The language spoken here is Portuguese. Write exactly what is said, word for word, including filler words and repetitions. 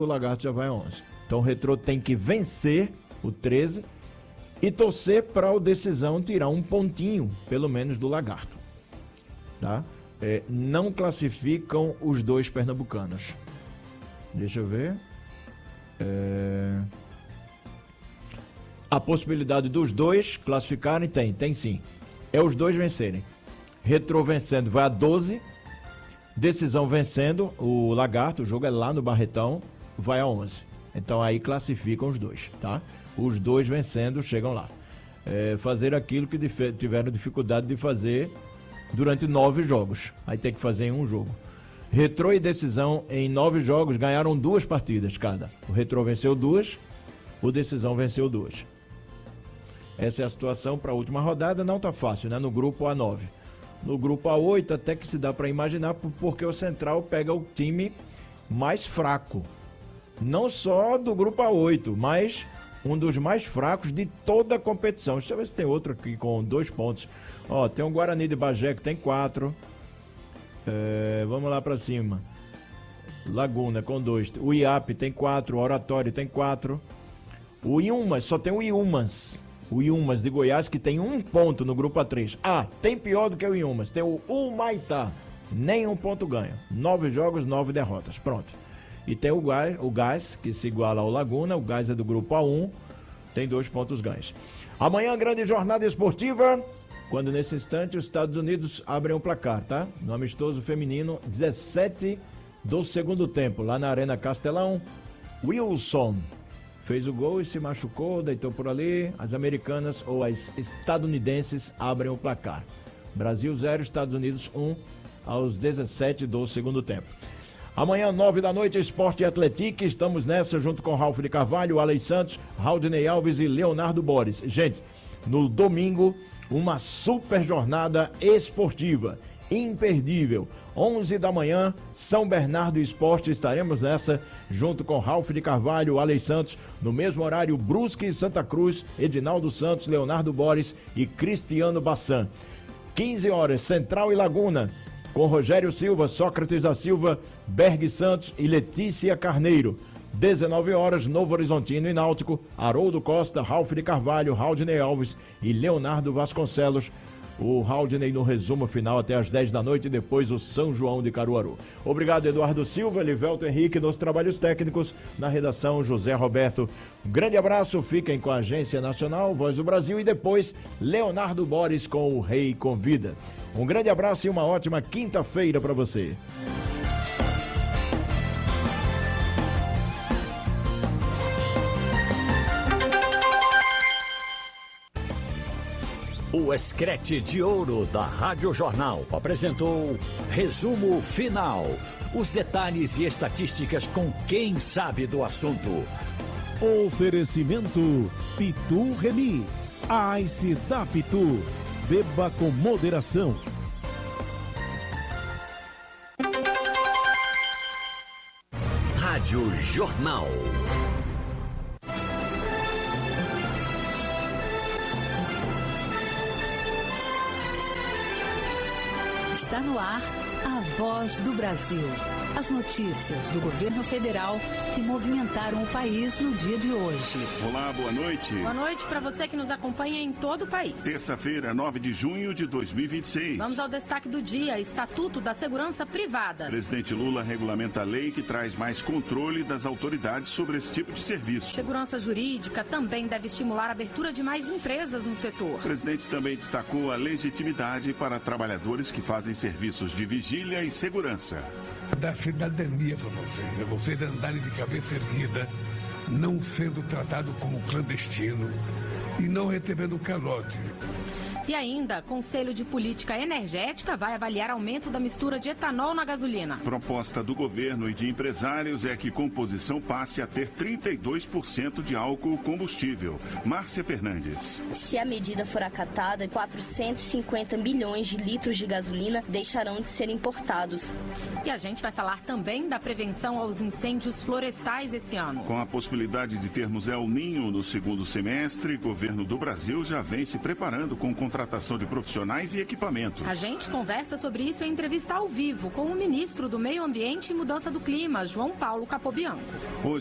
o Lagarto já vai a onze. Então o Retrô tem que vencer o treze e torcer para o Decisão tirar um pontinho, pelo menos, do Lagarto. Tá? É, não classificam os dois pernambucanos. Deixa eu ver. É... A possibilidade dos dois classificarem tem, tem sim. É os dois vencerem. Retrô vencendo vai a doze. Decisão vencendo, o Lagarto, o jogo é lá no Barretão, vai a onze. Então aí classificam os dois, tá? Os dois vencendo chegam lá. É, fazer aquilo que dif- tiveram dificuldade de fazer durante nove jogos. Aí tem que fazer em um jogo. Retrô e Decisão em nove jogos ganharam duas partidas cada. O Retrô venceu duas, o Decisão venceu duas. Essa é a situação para a última rodada. Não tá fácil, né? No grupo A nove. No grupo A oito até que se dá para imaginar, porque o Central pega o time mais fraco. Não só do grupo A oito, mas um dos mais fracos de toda a competição. Deixa eu ver se tem outro aqui com dois pontos. Ó, tem o Guarani de Bagé que tem quatro. É, vamos lá para cima. Laguna com dois. O I A P tem quatro. O Oratório tem quatro. O Iumas, só tem o Iumas. O Iumas de Goiás, que tem um ponto no grupo A três. Ah, tem pior do que o Iumas. Tem o Humaitá. Nenhum ponto ganha. Nove jogos, nove derrotas. Pronto. E tem o Gás, o Gás, que se iguala ao Laguna. O Gás é do grupo A um. Tem dois pontos ganhos. Amanhã, grande jornada esportiva. Quando nesse instante os Estados Unidos abrem o placar, tá? No amistoso feminino, dezessete do segundo tempo. Lá na Arena Castelão. Wilson fez o gol e se machucou, deitou por ali. As americanas ou as estadunidenses abrem o placar. Brasil zero, Estados Unidos um, aos dezessete do segundo tempo. Amanhã, nove da noite, Esporte e Atletique. Estamos nessa junto com Ralf de Carvalho, Alex Santos, Raudinei Alves e Leonardo Boris. Gente, no domingo, uma super jornada esportiva, imperdível. onze da manhã, São Bernardo Esporte, estaremos nessa, junto com Ralf de Carvalho, Alex Santos, no mesmo horário, Brusque e Santa Cruz, Edinaldo Santos, Leonardo Boris e Cristiano Bassan. quinze horas, Central e Laguna, com Rogério Silva, Sócrates da Silva, Berg Santos e Letícia Carneiro. dezenove horas, Novo Horizontino e Náutico, Haroldo Costa, Ralf de Carvalho, Raudinei Alves e Leonardo Vasconcelos. O Raudinei no resumo final até às dez da noite e depois o São João de Caruaru. Obrigado, Eduardo Silva, Livelto Henrique nos trabalhos técnicos, na redação José Roberto. Um grande abraço, fiquem com a Agência Nacional, Voz do Brasil e depois Leonardo Boris com o Rei Convida. Um grande abraço e uma ótima quinta-feira para você. O Escrete de Ouro da Rádio Jornal apresentou Resumo Final. Os detalhes e estatísticas com quem sabe do assunto. Oferecimento Pitu Remix. Ice da Pitu. Beba com moderação. Rádio Jornal. Está no ar a Voz do Brasil. As notícias do governo federal que movimentaram o país no dia de hoje. Olá, boa noite. Boa noite para você que nos acompanha em todo o país. Terça-feira, nove de junho de dois mil e vinte e seis. Vamos ao destaque do dia, Estatuto da Segurança Privada. Presidente Lula regulamenta a lei que traz mais controle das autoridades sobre esse tipo de serviço. Segurança jurídica também deve estimular a abertura de mais empresas no setor. O presidente também destacou a legitimidade para trabalhadores que fazem serviços de vigília e segurança. Da cidadania para vocês, é vocês andarem de cabeça erguida, não sendo tratado como clandestino e não recebendo calote. E ainda, Conselho de Política Energética vai avaliar aumento da mistura de etanol na gasolina. Proposta do governo e de empresários é que composição passe a ter trinta e dois por cento de álcool combustível. Márcia Fernandes. Se a medida for acatada, quatrocentos e cinquenta milhões de litros de gasolina deixarão de ser importados. E a gente vai falar também da prevenção aos incêndios florestais esse ano. Com a possibilidade de termos El Ninho no segundo semestre, o governo do Brasil já vem se preparando com contratação de profissionais e equipamentos. A gente conversa sobre isso em entrevista ao vivo com o ministro do Meio Ambiente e Mudança do Clima, João Paulo Capobianco.